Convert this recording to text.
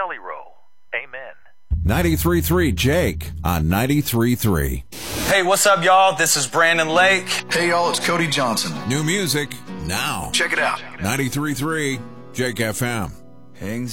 jelly roll. Amen. 93.3 Jake on 93.3. Hey, what's up, y'all? This is Brandon Lake. Hey, y'all, it's Cody Johnson. New music now. Check it out. 93.3 Jake FM. Hangs